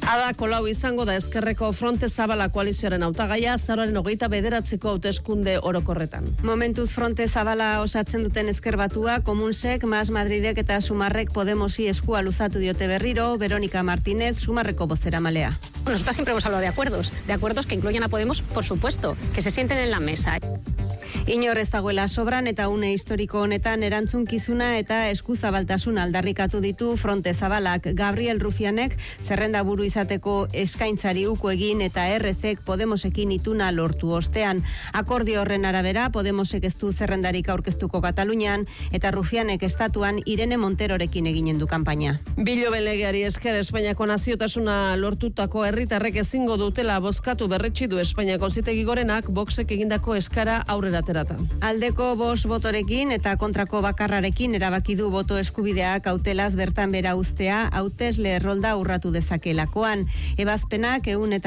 Ada Colau izango da Ezkerreko Fronte Zabala koalizioaren hautagaia azaroaren 29 hauteskunde orokorretan. Momentuz Fronte Zabala osatzen duten Ezker Batua, Komunsek, Mas Madridek eta Sumarrek Podemosi eskua luzatu diote berriro, Verónica Martínez, Sumarreko bozeramalea. Nosotros siempre hemos hablado de acuerdos que incluyan a Podemos, por supuesto, que se sienten en la mesa. Inor ez dagoela sobran eta une historiko honetan erantzunkizuna eta eskuzabaltasuna aldarrikatu ditu Fronte Zabalak. Gabriel Rufianek zerrenda buru izateko eskaintzari uko egin eta RZek Podemosekin ituna lortu ostean. Akordio horren arabera, Podemosek ez du zerrendarik aurkeztuko Katalunian eta Rufianek estatuan Irene Monterorekin eginen du kanpaina. Biloben legeari esker Espainiako naziotasuna lortutako herritarrek ezingo dutela bozkatu berretsi du Espainiako Auzitegi Gorenak Voxek egindako eskara aurrera aterata. Aldeko 5 botorekin eta kontrako bakarrarekin erabaki du boto eskubideak hautelaz bertan bera uztea hautesle errolda urratu dezakelakoan. Ebazpenak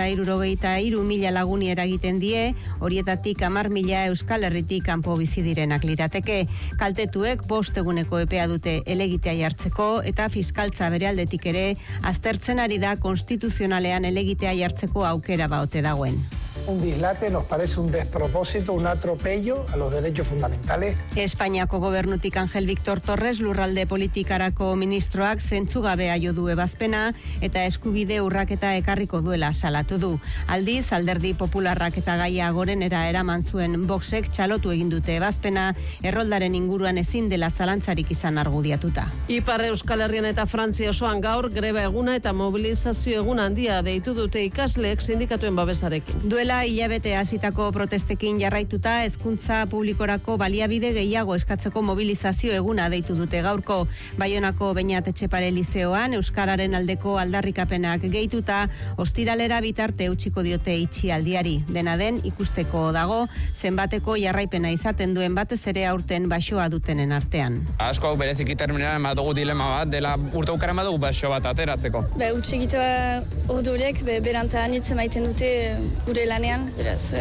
163.000 laguni eragiten die, horietatik 10.000 Euskal Herritik kanpo bizi direnak lirateke. Kaltetuek 5 eguneko epea dute helegitea jartzeko eta fiskaltza bere aldetik ere aztertzen ari da konstituzionalean helegitea jartzeko aukera baote dagoen. Un dislate nos parece un despropósito, un atropello a los derechos fundamentales. Espainiako gobernutik Angel Victor Torres lurralde politikarako ministroak zentzugabea jo du ebazpena eta eskubide urraketa ekarriko duela salatu du. Aldiz, Alderdi Popularrak eta gaia gorenera eraman zuen Voxek txalotu egin dute ebazpena, erroldaren inguruan ezin dela zalantzarik izan argudiatuta. Ipar Euskal Herrian eta Frantzia osoan gaur greba eguna eta mobilizazio egun handia deitu dute ikasleek sindikatuen babesarekin. Duela hilabete hasitako protestekin jarraituta hezkuntza publikorako baliabide gehiago eskatzeko mobilizazio eguna deitu dute gaurko. Baionako Beñat Etxepare Lizeoan euskararen aldeko aldarrikapenak gehituta ostiralera bitarte utziko diote itxialdiari. Dena den ikusteko dago zenbateko jarraipena izaten duen batez ere aurten baxoa dutenen artean. Asko bereziki terminalean badugu dilema bat dela urteukaren badugu baxo bat ateratzeko. Utsegitea orduriek berantan hitz emaiten dute gure lanean, beraz,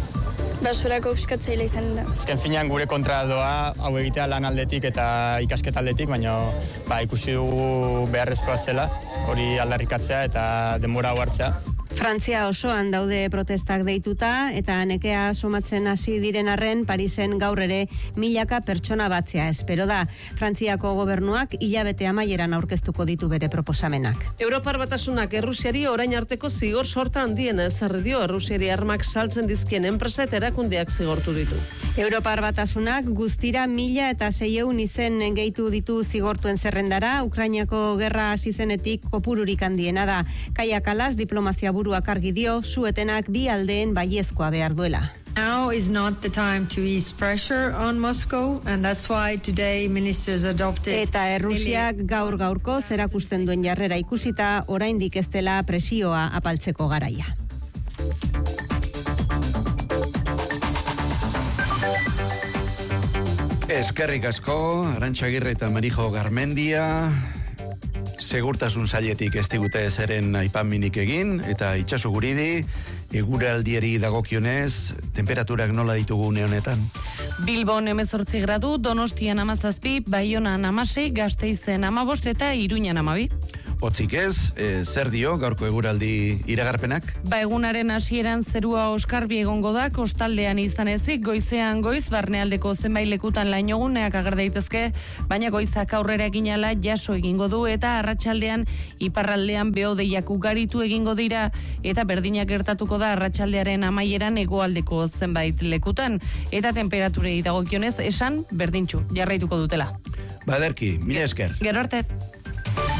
basurako piskatzaile izan da. Azken finean gure kontra doa hau egitea lan aldetik eta ikasketa aldetik, baina ikusi dugu beharrezkoa zela, hori aldarrikatzea eta denbora hau hartzea. Frantzia osoan daude protestak deituta eta nekea somatzen hasi diren arren Parisen gaur ere milaka pertsona batzea espero da. Frantziako gobernuak hilabete amaieran aurkeztuko ditu bere proposamenak. Europar Batasunak Errusiari orain arteko zigor sorta handiena ezarri dio. Errusiari armak saltzen dizkien enpresa eta erakundeak zigortu ditu. Europar Batasunak guztira 1.600 izen gehitu ditu zigortuen zerrendara. Ukrainako gerra hasi zenetik kopururik handiena da. Kaia Kalas diplomazia buruak argi dio, suetenak bi aldeen baiezkoa behar duela. Now is not the time to ease pressure on Moscow, and that's why today ministers adopted. Eta Errusiak gaurko zerakusten duen jarrera ikusita, oraindik ez dela presioa apaltzeko garaia. Eskerrik asko, Arantxa Agirre eta Marijo Garmendia. Segurtasun sailetik ez digute zeren aipaminik egin, eta itxaso guridi, eguraldiari dagokionez, temperaturak nola ditugu une honetan? Bilbon 18 gradu, Donostian 17, Baionan 16, Gasteizen 15 eta Iruñan 12. Otzik ez, zer dio gaurko eguraldi iragarpenak? Egunaren hasieran zerua oskarbi egongo da, kostaldean izan ezik, goizean goiz, barnealdeko zenbait lekutan lainoguneak ager daitezke, baina goizak aurrera eginala jaso egingo du eta arratsaldean iparraldean behodeiak ugaritu egingo dira eta berdinak gertatuko da arratsaldearen amaieran hegoaldeko zenbait lekutan eta temperaturei dagokionez esan berdintsu jarraituko dutela. Baderki, mila esker. Gero arte.